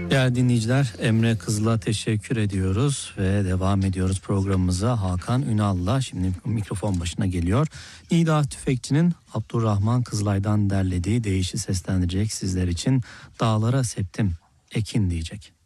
Değerli dinleyiciler, Emre Kızıl'a teşekkür ediyoruz ve devam ediyoruz programımıza. Hakan Ünal'la şimdi mikrofon başına geliyor. Nida Tüfekçi'nin Abdurrahman Kızılay'dan derlediği deyişi seslendirecek sizler için. Dağlara septim ekin diyecek.